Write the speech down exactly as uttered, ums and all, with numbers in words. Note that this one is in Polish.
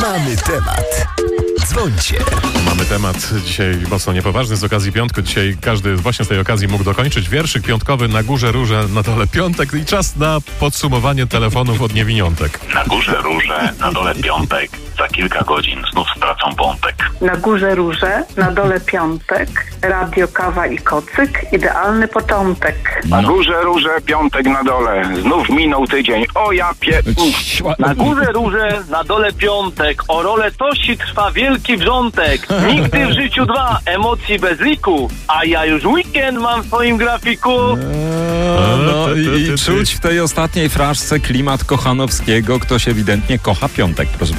Mamy temat. Dzwońcie. Mamy temat dzisiaj mocno niepoważny z okazji piątku. Dzisiaj każdy właśnie z tej okazji mógł dokończyć wierszyk piątkowy Na górze róże, na dole piątek i czas na podsumowanie telefonów od niewiniątek. Na górze róże, na dole piątek. Za kilka godzin znów stracą wątek. Na górze róże, na dole piątek. Radio, kawa i kocyk. Idealny początek. Na górze róże, piątek na dole. Znów minął tydzień. O ja pie... Na górze róże, na dole piątek. O rolę tości trwa wielki wrzątek. Nigdy w życiu dwa, emocji bez liku. A ja już weekend mam w swoim grafiku. No i czuć w tej ostatniej fraszce klimat Kochanowskiego. Ktoś ewidentnie kocha piątek, proszę